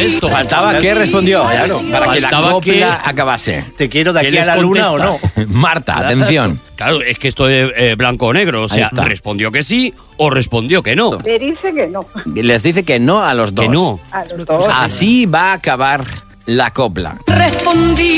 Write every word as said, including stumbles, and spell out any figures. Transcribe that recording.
esto. Faltaba que respondió, claro, para que la Faltaba copla que- acabase. ¿Te quiero de ¿Qué aquí a les la luna o no? contesta? Marta, atención. Claro, es que esto es eh, blanco o negro. O Ahí sea, está. respondió que sí o respondió que no. Le dice que no. Les dice que no a los dos. Que no. A los dos. Así va a acabar la copla. Respondí.